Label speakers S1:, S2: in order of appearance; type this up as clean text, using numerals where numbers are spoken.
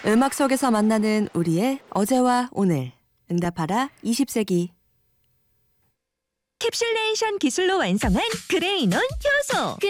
S1: 음악 속에서 만나는 우리의 어제와 오늘. 응답하라 20세기.
S2: 캡슐레이션 기술로 완성한 그레이논 효소.